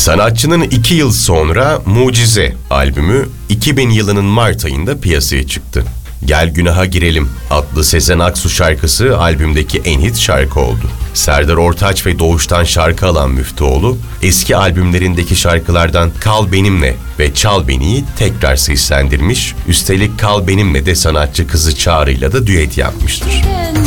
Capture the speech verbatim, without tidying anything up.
Sanatçının iki yıl sonra Mucize albümü iki bin yılının Mart ayında piyasaya çıktı. Gel Günaha Girelim adlı Sezen Aksu şarkısı albümdeki en hit şarkı oldu. Serdar Ortaç ve Doğuş'tan şarkı alan Müftüoğlu, eski albümlerindeki şarkılardan Kal Benimle ve Çal Beni'yi tekrar seslendirmiş, üstelik Kal Benimle de sanatçı kızı Çağrı'yla da düet yapmıştır.